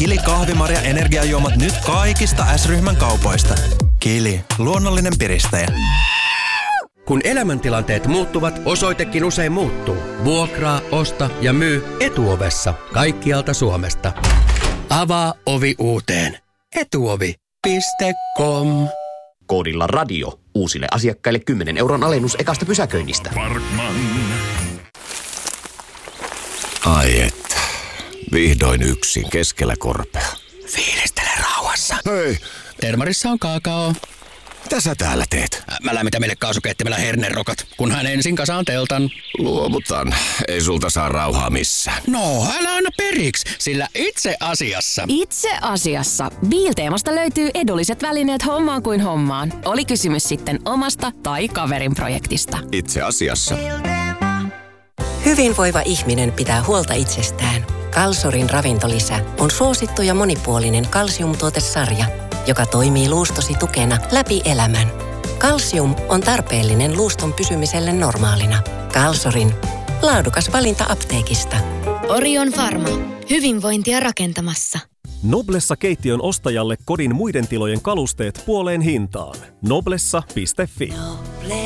Kili kahvimarja energiajuomat nyt kaikista S-ryhmän kaupoista. Kili, luonnollinen piristäjä. Kun elämäntilanteet muuttuvat, osoitekin usein muuttuu. Vuokraa, osta ja myy Etuovessa kaikkialta Suomesta. Avaa ovi uuteen. Etuovi.com. Koodilla radio. Uusille asiakkaille 10 € alennus ekasta pysäköinnistä. Parkman. Ai että. Vihdoin yksin keskellä korpea. Fiilistele rauhassa. Hei, Termarissa on kaakao. mitä sä täällä teet? Mä lämmitän meille kaasukeittimellä hernerokat, kunhan ensin kasaan teltan. Luovutan. Ei sulta saa rauhaa missään. No, älä anna periksi, sillä itse asiassa Biilteemasta löytyy edulliset välineet hommaan kuin hommaan. Oli kysymys sitten omasta tai kaverin projektista. Itse asiassa. Hyvinvoiva ihminen pitää huolta itsestään. Kalsorin ravintolisä on suosittu ja monipuolinen kalsiumtuotesarja, joka toimii luustosi tukena läpi elämän. Kalsium on tarpeellinen luuston pysymiselle normaalina. Kalsorin. Laadukas valinta apteekista. Orion Pharma. Hyvinvointia rakentamassa. Noblessa keittiön ostajalle kodin muiden tilojen kalusteet puoleen hintaan. Noblessa.fi.